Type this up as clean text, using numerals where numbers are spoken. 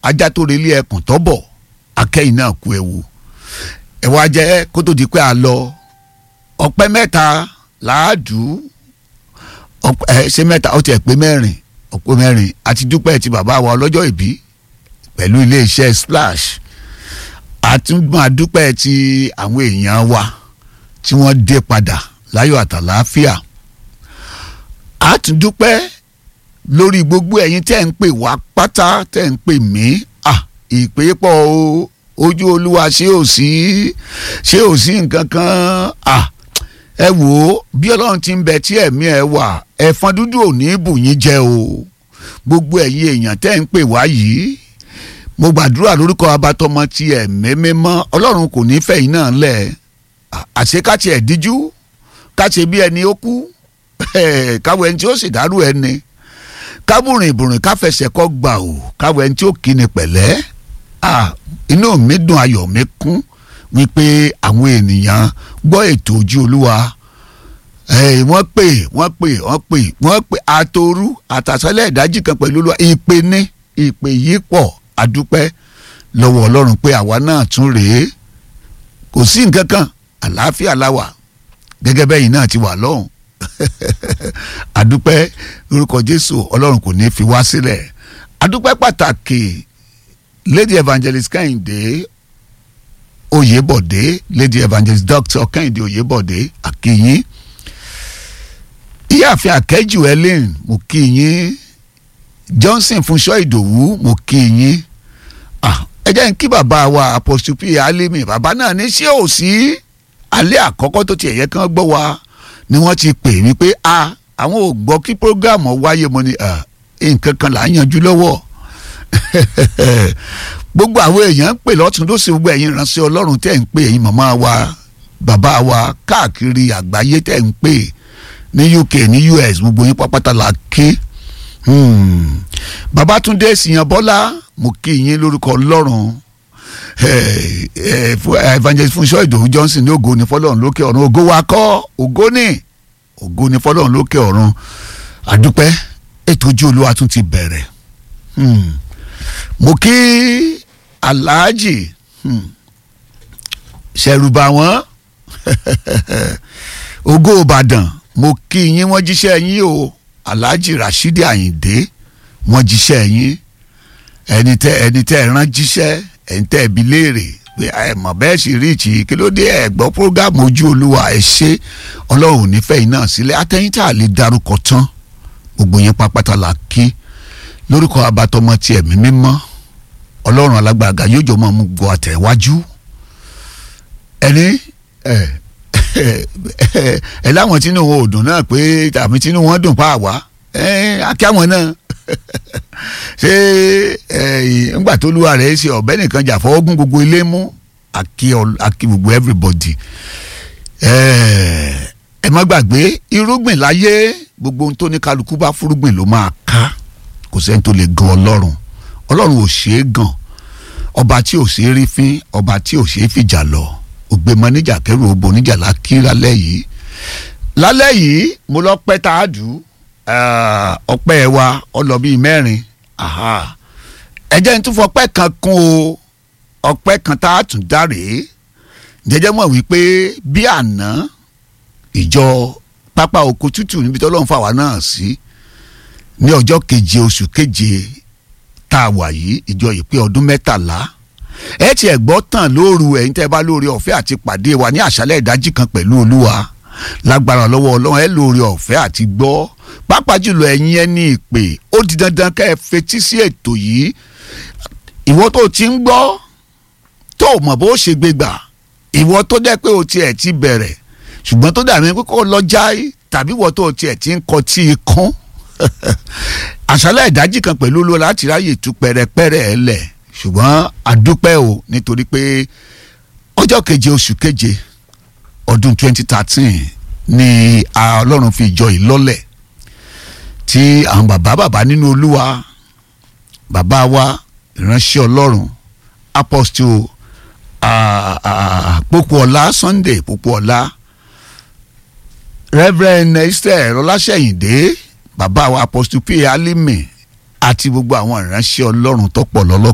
ajá tó relé ẹkùn tọ́bọ̀ akẹ́yìn náà kú ewu. ẹ wá jẹ́ kó tó di pé a lọ ọpẹ́ mẹ́ta láàdú ṣé mẹ́ta ó tiẹ̀ pé mẹ́rin ọpẹ́ mẹ́rin àti dúpẹ́ ti bàbá wa ọlọ́jọ́ ìbí pẹ̀lú iléeṣẹ́ Splash àtúngbọ̀n àdúpẹ́ ti àwọn èèyàn wa tí wọ́n dé padà láyọ̀ àtàlàáfíà àtúndúpẹ́ lórí gbogbo ẹ̀yin tẹ́ ń pè wá pátá tẹ́ ń pè mí ìpè pọ̀ o ojú olúwa ṣé ò sí nǹkan kan ẹ wò ó bí ọlọ́run ti ń bẹ tí ẹ̀mí ẹ wà ẹ̀fọn dúdú ò ní bù yín jẹ o gbogbo ẹ̀yin èèyàn tẹ́ ń pè wá yìí mo gbàdúrà lórúkọ abatọmọ ti ẹ̀mí mímọ́ ọlọ́run kò ní fẹ̀yìn náà lẹ̀ àṣekáṣe ẹ̀díjú káṣe bí ẹni ó kú káwọ ẹni tí ó sì dárú ẹni kábùrìn ìbùrìn káfẹsẹ̀ kọ́ gbà ó káwọ ẹni tí ó kí ni pẹ̀lẹ́ inú mi dùn ayọ̀ mi kún wípé àwọn ènìyàn gbọ́ ètò ojú olúwa wọ́n pè àtòrú àtàsálẹ̀ ìdájí kan pẹ̀lú olúwa ìpè yìí pọ̀ adúpẹ́ lọ́wọ́ ọlọ́run pé àwa náà tún rèé kò sí nǹkan kan àlàáfíà láwà gẹ́gẹ́ bẹ́yìn náà ti wà lọ́hùn adúpẹ́ lórúkọ jésù ọlọ́run kò ní fi wá sílẹ̀ adúpẹ́ pàtàkì lady evangelist kẹ́hìndé oyèbọ̀dé lady evangelist doctor kẹ́hìndé oyèbọ̀dé àkíyín ìyáàfin àkẹ́jù helen mo kí yín johnson fúnṣọ́ ìdòwú mo kí yín ẹ jẹ́ n kí bàbá wa apostle p alimi bàbá náà ní ṣé ò sí alẹ́ àkọ́kọ́ tó ti ẹ̀yẹ kan gbọ́ wa ni wọ́n ti pè mí pé àwọn ò gbọ́ kí programu wáyé mo ní nǹkan kan là ń yanjú lọ́wọ́ gbogbo àwọn èèyàn ń pè lọ́tún lósì gbogbo ẹ̀yin ìránṣẹ́ ọlọ́run tẹ́ ń pè ẹ̀yin màmá wa bàbá wa káàkiri àgbáyé tẹ́ ń pè ní UK ní US gbogbo yín pápátá la ké Babátúndé Síyànbọ́lá mo kí yín lórúkọ ọlọ́run evangelist Fúnṣọ́ Ìdòwú Johnson ní ògo ní fọlọ́run lókè ọ̀run ògo wa kọ́ ògo ní fọlọ́run lókè ọ̀run àdúpẹ́ ètò ojú olúwa tún ti bẹ̀rẹ̀ mo kí aláàjì ṣẹ̀rùbà wọn ògo Ìbàdàn mo kí yín wọ́n jíṣẹ́ yín o aláàjì Rashidi Àyìndé wọ́n jíṣẹ́ yín ẹni tẹ́ ẹ rán jíṣẹ́ ẹni tẹ́ ẹ bi léèrè pé ẹ mọ̀ bẹ́ẹ̀ sì rí ìtì kí ló dé ẹ gbọ́ prógámù ojú olúwa ẹ ṣe ọlọ́run ò ní fẹ́ yín náà sílẹ̀ àtẹ̀yìn tá a lè darúkọ tán gbogbo yẹn pápátá la kí lórúkọ abatọmọ ti ẹ̀mí mímọ́ ọlọ́run alágbàgà yóò jọ mọ́ mú gbọ́ àtẹ̀wájú ẹni ẹ láwọn tínú wọn ò dùn náà pé tàbí tínú wọn dùn pa àwa akí àwọn náà ṣé ńgbà tó lúwa rẹ̀ ṣe ọ̀bẹ nìkan jà fọwọ́gún gbogbo ilé mú akí gbogbo everybody ẹ má gbàgbé irúgbìn láyé gbogbo ohun tó ní kálukú bá fúrúgbìn ló máa ká kò sẹ́ni tó lè gan ọlọ́run ò ṣeé gan ọba tí ò ṣeé rí fín ọba tí ò ṣeé fìjà lọ ògbé mọ níjà kẹrù òbò níjà lákì lálẹ́ yìí mo lọ pẹ́ tá a dù ọpẹ́ wa ọlọ bíi mẹ́rin ẹ jẹ́ n tún fọpẹ́ kan kún o ọpẹ́ kan tá a tún dáre jẹjẹ mọ̀ wípé bí àná ìjọ pápá oko tútù níbi tó lọ́n fà wá náà sí ní ọjọ́ keje oṣù keje tá a wà yìí ìjọ yìí pé ọdún 13 ẹ tiẹ̀ gbọ́ tàn lóru ẹ̀yin tẹ́ bá lórí ọ̀fẹ́ àti pàdé wa ní àṣálẹ́ ìdájí kan pẹ̀lú olúwa lágbára lọ́wọ́ ọlọ́run ẹ lórí ọ̀fẹ́ àti gbọ́ pàápàá jùlọ ẹ̀yin ẹni ìpè ó di dandan kẹ́ ẹ fetí sí ètò yìí ìwọ tó ti ń gbọ́ tó mọ̀ bó ṣe gbé gbà ìwọ tó dẹ́ pé o tiẹ̀ ti bẹ̀rẹ̀ ṣùgbọ́n tó dàbí pé kó lọ jáì tàbí ìwọ tó tiẹ̀ ti ń kọ tí ikún àṣálẹ́ ìdájí kan pẹ̀lú olúwa láti ráyè tú pẹ̀rẹ̀pẹ̀rẹ̀ ẹ̀ lẹ̀ ṣùgbọ́n àdúpẹ́ o nítorí pé ọjọ́ keje oṣù keje ọdún 2013 ni ọlọ́run fi ìjọ yìí lọ́lẹ̀ tí àwọn bàbá nínú olúwa bàbá wa ìránṣẹ́ ọlọ́run apostle Pópóọlá Sunday Pópóọlá Reverend Esther Ọláṣẹ́yìndé bàbá wa apostle P. Alimi àti gbogbo àwọn ìránṣẹ́ ọlọ́run tó pọ̀ lọ́lọ́kan